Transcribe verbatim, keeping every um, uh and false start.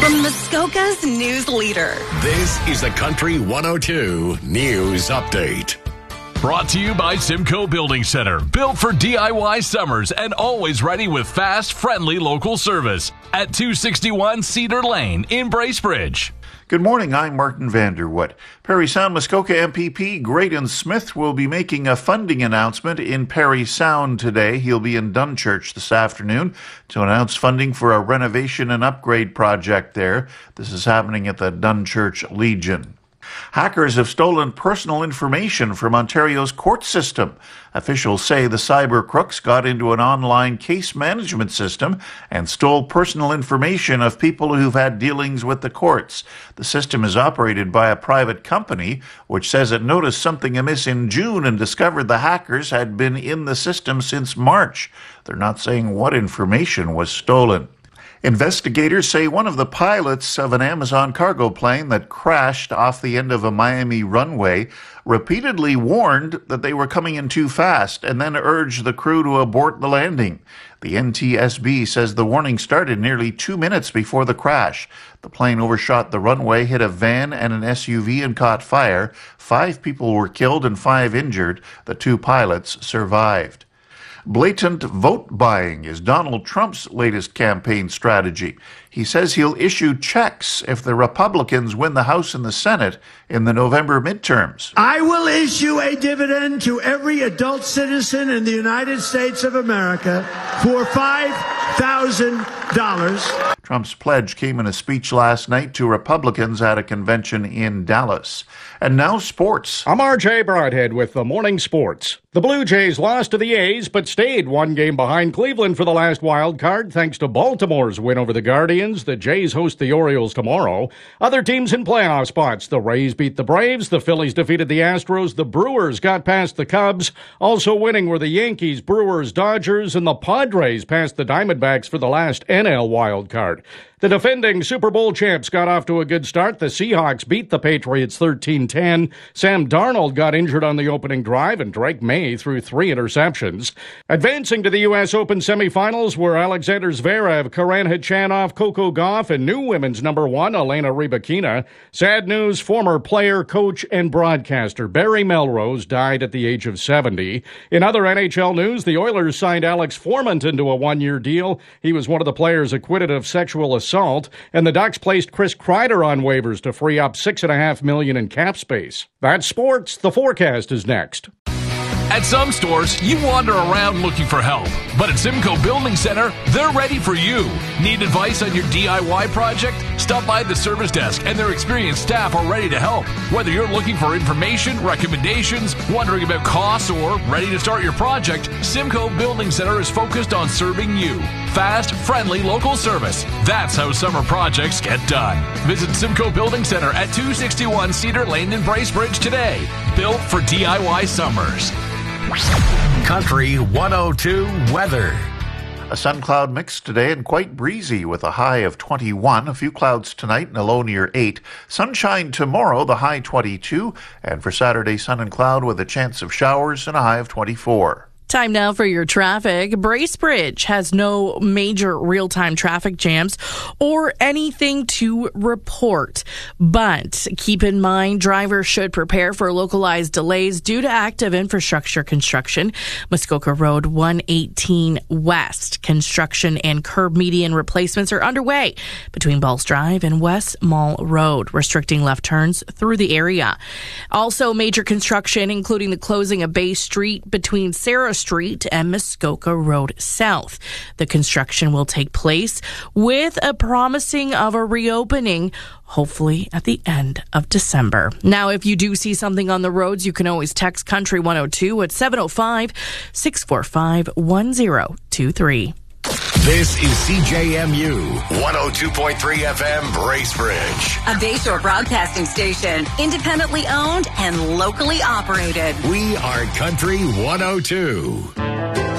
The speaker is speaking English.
From Muskoka's news leader. This is the Country one oh two News Update. Brought to you by Simcoe Building Center. Built for D I Y summers and always ready with fast, friendly local service. At two sixty-one Cedar Lane in Bracebridge. Good morning, I'm Martin Vanderwood. Parry Sound Muskoka M P P Graydon Smith will be making a funding announcement in Parry Sound today. He'll be in Dunchurch this afternoon to announce funding for a renovation and upgrade project there. This is happening at the Dunchurch Legion. Hackers have stolen personal information from Ontario's court system. Officials say the cyber crooks got into an online case management system and stole personal information of people who've had dealings with the courts. The system is operated by a private company, which says it noticed something amiss in June and discovered the hackers had been in the system since March. They're not saying what information was stolen. Investigators say one of the pilots of an Amazon cargo plane that crashed off the end of a Miami runway repeatedly warned that they were coming in too fast and then urged the crew to abort the landing. The N T S B says the warning started nearly two minutes before the crash. The plane overshot the runway, hit a van and an S U V and caught fire. Five people were killed and five injured. The two pilots survived. Blatant vote buying is Donald Trump's latest campaign strategy. He says he'll issue checks if the Republicans win the House and the Senate in the November midterms. I will issue a dividend to every adult citizen in the United States of America for five thousand dollars. Trump's pledge came in a speech last night to Republicans at a convention in Dallas. And now sports. I'm R J Broadhead with the Morning Sports. The Blue Jays lost to the A's, but stayed one game behind Cleveland for the last wild card thanks to Baltimore's win over the Guardians. The Jays host the Orioles tomorrow. Other teams in playoff spots. The Rays beat the Braves. The Phillies defeated the Astros. The Brewers got past the Cubs. Also winning were the Yankees, Brewers, Dodgers, and the Padres passed the Diamondbacks for the last N L wild card. The defending Super Bowl champs got off to a good start. The Seahawks beat the Patriots thirteen ten. Sam Darnold got injured on the opening drive, and Drake May threw three interceptions. Advancing to the U S Open semifinals were Alexander Zverev, Karen Khachanov, Coco Gauff, and new women's number one, Elena Rybakina. Sad news, former player, coach, and broadcaster Barry Melrose died at the age of seventy. In other N H L news, the Oilers signed Alex Formenton to a one-year deal. He was one of the players acquitted of sexual assault. Assault, and the Ducks placed Chris Kreider on waivers to free up six and a half million in cap space. That's sports. The forecast is next. At some stores, you wander around looking for help. But at Simcoe Building Center, they're ready for you. Need advice on your D I Y project? Stop by the service desk and their experienced staff are ready to help. Whether you're looking for information, recommendations, wondering about costs, or ready to start your project, Simcoe Building Center is focused on serving you. Fast, friendly, local service. That's how summer projects get done. Visit Simcoe Building Center at two sixty-one Cedar Lane in Bracebridge today. Built for D I Y summers. Country one oh two weather. A sun-cloud mix today and quite breezy with a high of twenty-one. A few clouds tonight and a low near eight. Sunshine tomorrow, the high twenty-two. And for Saturday, sun and cloud with a chance of showers and a high of twenty-four. Time now for your traffic. Bracebridge has no major real-time traffic jams or anything to report. But keep in mind, drivers should prepare for localized delays due to active infrastructure construction. Muskoka Road one eighteen West. Construction and curb median replacements are underway between Balls Drive and West Mall Road, restricting left turns through the area. Also, major construction, including the closing of Bay Street between Sarah Street and Muskoka Road South. The construction will take place with a promising of a reopening hopefully at the end of December. Now, if you do see something on the roads, you can always text Country one oh two at seven oh five, six four five, one oh two three. This is C J M U one oh two point three F M Bracebridge. A Bayshore broadcasting station, independently owned and locally operated. We are Country one oh two.